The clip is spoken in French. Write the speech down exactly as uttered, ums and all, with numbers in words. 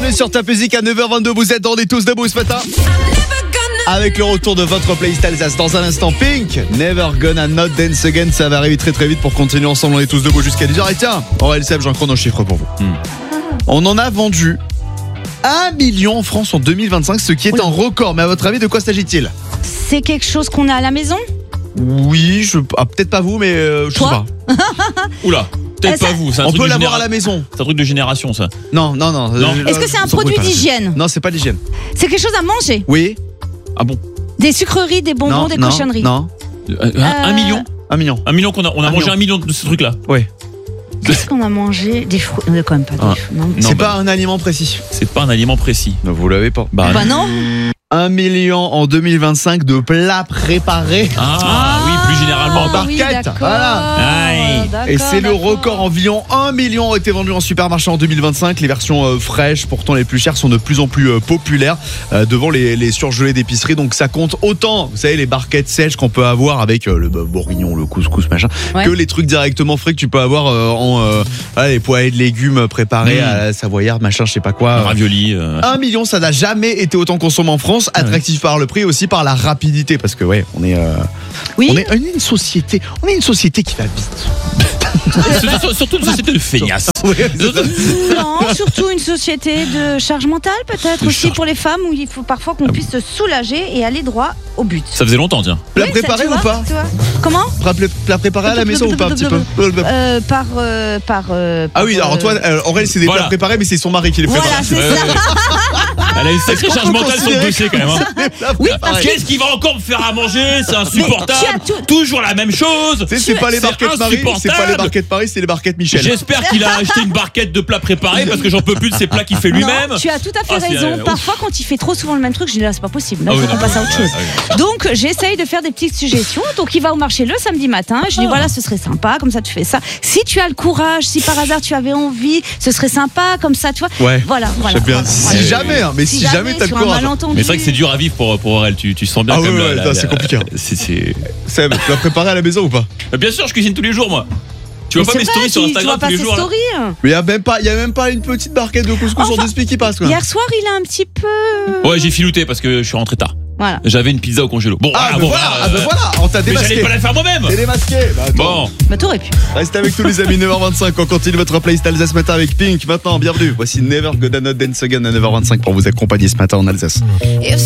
Bienvenue sur Top Music à neuf heures vingt-deux. Vous êtes, on est tous debout ce matin. Avec le retour de votre playlist Alsace dans un instant. Pink, Never Gonna Not Dance Again. Ça va arriver très très vite pour continuer ensemble. On est tous debout jusqu'à dix heures. Et tiens, Aurel Seb, j'ai un chrono chiffre pour vous. Hmm. On en a vendu un million en France en deux mille vingt-cinq, ce qui est oui. un record. Mais à votre avis, de quoi s'agit-il? C'est quelque chose qu'on a à la maison? Oui, je... ah, peut-être pas vous, mais euh, je Toi sais pas. Oula, peut-être ça... pas vous. C'est un On truc peut de l'avoir généra... à la maison. C'est un truc de génération, ça. Non, non, non. non. Euh, Est-ce que c'est un produit d'hygiène? Non, c'est pas d'hygiène. C'est quelque chose à manger? Oui. Ah bon? Des sucreries, des bonbons, non, des non, cochonneries? Non. Euh, un, un million Un million. Un million qu'on a, on a un mangé million. un million de ce truc-là. Oui. Qu'est-ce qu'on a mangé? Des fruits? On a quand même pas des ah. fruits. Non. C'est non, pas bah, un aliment précis. C'est pas un aliment précis. Vous l'avez pas. Bah, bah non. Un million en deux mille vingt-cinq de plats préparés. Ah, ah oui, plus généralement. En barquette. Oui, d'accord. Voilà. Aïe. D'accord, Et c'est le d'accord. record. Environ un million ont été vendus en supermarché en deux mille vingt-cinq. Les versions euh, fraîches, pourtant les plus chères, sont de plus en plus euh, populaires euh, devant les, les surgelés d'épicerie. Donc ça compte autant, vous savez, les barquettes sèches qu'on peut avoir avec euh, le bœuf bourguignon, le couscous, machin, ouais. que les trucs directement frais que tu peux avoir euh, en euh, voilà, les poêlées de légumes préparés mmh. à la savoyarde, machin, je sais pas quoi. Ravioli. Euh, un million, ça n'a jamais été autant consommé en France. Attractif par le prix, aussi par la rapidité, parce que ouais, on est, euh, oui. on est une société, on est une société qui va vite. Surtout une société de feignasses. Non, surtout une société de charge mentale, peut-être de aussi charge. pour les femmes, où il faut parfois qu'on puisse se soulager et aller droit au but. Ça faisait longtemps, tiens. Plat Oui, préparé ça, ou vois, pas? Comment? Plat, plat préparé à la maison ou pas un petit peu? euh, Par, euh, par, euh, par. Ah oui, alors Antoine, euh, Aurel, c'est des voilà. plats préparés, mais c'est son mari qui les prépare. Voilà, c'est ouais, ça. Ouais. Elle a une sacrée charge mentale sur le dossier quand même. Hein. Oui, parce que Qu'est-ce qu'il va encore me faire à manger? C'est insupportable. tout... Toujours la même chose. C'est, c'est pas les barquettes Marie, c'est pas les barquettes Paris, c'est les barquettes Michel. J'espère qu'il a acheté une barquette de plats préparés parce que j'en peux plus de ces plats qu'il fait lui-même. Non, tu as tout à fait ah, raison. C'est... Parfois, quand il fait trop souvent le même truc, je dis là, c'est pas possible. Là, ah, il faut oui, qu'on passe à autre chose. Ah, oui. Donc, j'essaye de faire des petites suggestions. Donc, il va au marché le samedi matin. Je dis ah. voilà, ce serait sympa. Comme ça, tu fais ça. Si tu as le courage, si par hasard tu avais envie, ce serait sympa. Comme ça, tu vois. Ouais. Voilà, voilà. Bien. voilà, Si voilà. jamais, hein, mais si, si jamais, jamais t'as le courage. Mais c'est vrai que c'est dur à vivre pour pour Aurel. Tu tu sens bien ah comme ouais, la, ouais, la, non, c'est la, compliqué. C'est c'est. Seb, tu l'as préparé à la maison ou pas? Bien sûr, je cuisine tous les jours, moi. Tu vois mais pas mes vrai, stories sur tu, Instagram tu vois tous les jours? stories, hein. Mais il y a même pas, il y a même pas une petite barquette de couscous enfin, sur deux spies qui passe quoi. Hier soir, il a un petit peu. Ouais, j'ai filouté parce que je suis rentré tard. Voilà. J'avais une pizza au congélo. Bon, ah, voilà, ben bon, voilà, euh, ah ben voilà, on t'a mais démasqué. j'allais pas la faire moi-même. T'es démasqué. Bah, bon. Bah, t'aurais pu. Restez avec tous les amis, neuf heures vingt-cinq. On continue votre playlist Alsace matin avec Pink. Maintenant, bienvenue. Voici Never Gonna Not Dance Again à neuf heures vingt-cinq pour vous accompagner ce matin en Alsace.